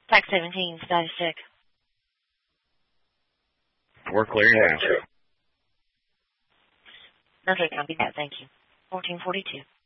Tax 17, status check. We're clear now. Okay, copy that. Thank you. 1442.